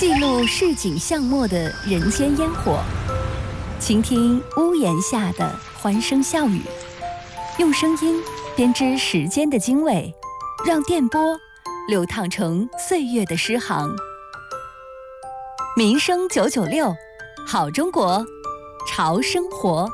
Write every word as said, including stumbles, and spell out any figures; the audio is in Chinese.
记录市井巷陌的人间烟火，倾听屋檐下的欢声笑语，用声音编织时间的经纬，让电波流淌成岁月的诗行。民生九九六，好中国，潮生活。